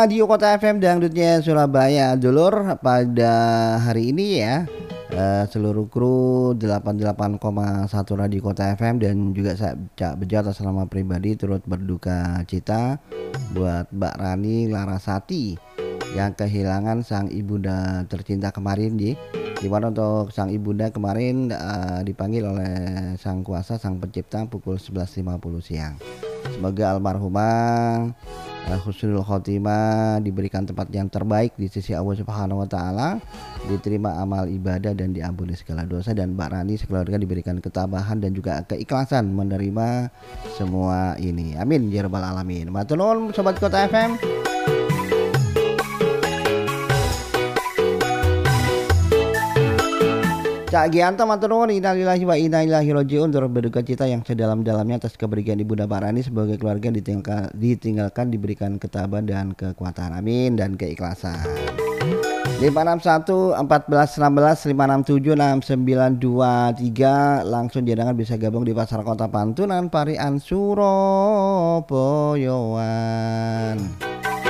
Radio Kota FM Dangdutnya Surabaya. Dulur, pada hari ini ya seluruh kru 88,1 Radio Kota FM dan juga saya Cak Bejo atas nama pribadi turut berduka cita buat Mbak Rani Larasati yang kehilangan sang ibunda tercinta kemarin di mana untuk sang ibunda kemarin dipanggil oleh sang kuasa sang pencipta pukul 11.50 siang. Semoga almarhumah husnul khotimah, diberikan tempat yang terbaik di sisi Allah Subhanahu wa taala, diterima amal ibadah dan diampuni segala dosa, dan Mbak Rani sekeluarga diberikan ketabahan dan juga keikhlasan menerima semua ini. Amin ya rabbal alamin. Matur nuwun sobat Kota FM. Cak Gianto matur nuwun, innalillahi wa inna ilaihi raji'un, turut berduka cita yang sedalam-dalamnya atas kepergian Ibunda Mbak Rani. Sebagai keluarga ditinggalkan diberikan ketabahan dan kekuatan, amin, dan keikhlasan. 561 14 16 567 6923 langsung jadangan bisa gabung di Pasar Kota Pantunan Parian Surabayaan.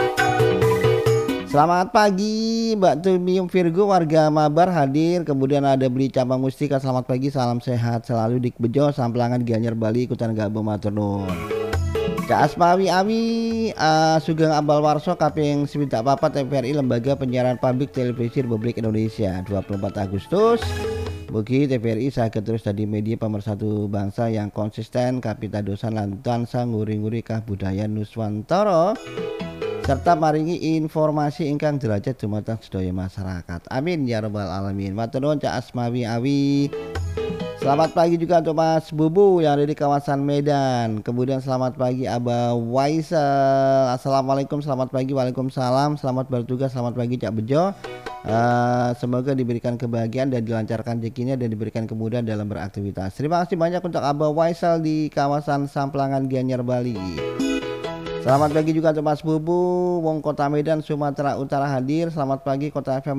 Selamat pagi Mbak Tumium Virgo warga Mabar hadir. Kemudian ada Beli Cabang Mustika, selamat pagi, salam sehat selalu. Dik Bejo Samplangan Gianyar Bali ikutan gabung matur nuwun. Cak Asmawi Awi Sugeng Abal Warso Kaping Sibita Papat TVRI Lembaga Penyiaran Publik Televisi Republik Indonesia 24 Agustus. Mugi TVRI saged terus dadi media pemersatu bangsa yang konsisten kapitadosan lan tansah nguri-nguri kabudayan Nuswantara serta maringi informasi ingkang derajat dumateng sedaya masyarakat. Amin ya rabbal alamin. Matur nuwun Cak Asmawi Awi. Selamat pagi juga untuk Mas Bubu yang ada di kawasan Medan. Kemudian selamat pagi Abah Waisal. Assalamualaikum, selamat pagi. Waalaikumsalam. Selamat bertugas, selamat pagi Cak Bejo. Semoga diberikan kebahagiaan dan dilancarkan rezekinya dan diberikan kemudahan dalam beraktivitas. Terima kasih banyak untuk Abah Waisal di kawasan Samplangan Gianyar Bali. Selamat pagi juga untuk Mas Bubu, Wong Kota Medan Sumatera Utara hadir. Selamat pagi Kota FM